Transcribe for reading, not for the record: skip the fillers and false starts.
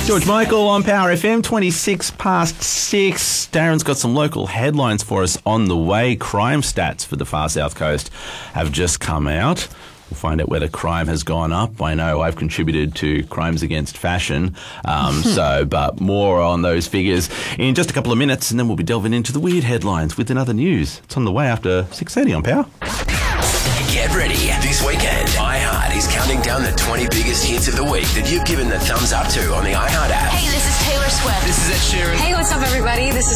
George Michael on Power FM, 26 past 6. Darren's got some local headlines for us on the way. Crime stats for the far south coast have just come out. We'll find out whether crime has gone up. I know I've contributed to crimes against fashion, but more on those figures in just a couple of minutes, and then we'll be delving into the weird headlines with another news. It's on the way after 6:30 on Power. Get ready. This weekend, iHeart is counting down the 20 biggest hits of the week that you've given the thumbs up to on the iHeart app. Hey, this is Taylor Swift. This is Ed Sheeran. Hey, what's up, everybody? This is